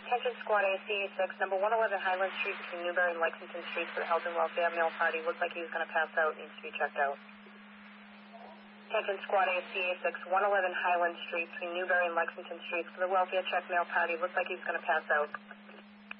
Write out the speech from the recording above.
Attention Squad ASC-86, number 111 Highland Street between Newbury and Lexington Street for the Health and Welfare Male Party. Looks like he was going to pass out, needs to be checked out. Attention Squad ASC-86, 111 Highland Street between Newbury and Lexington Street for the Welfare Check Male Party. Looks like he's going to pass out.